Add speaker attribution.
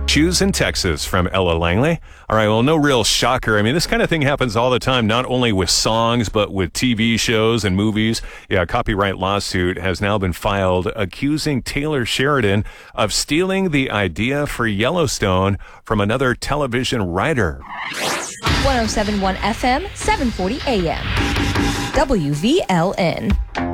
Speaker 1: Choose in Texas from Ella Langley. All right, well, no real shocker. I mean, this kind of thing happens all the time, not only with songs, but with TV shows and movies. Yeah, a copyright lawsuit has now been filed accusing Taylor Sheridan of stealing the idea for Yellowstone from another television writer.
Speaker 2: 107.1 FM, 740 AM. WVLN.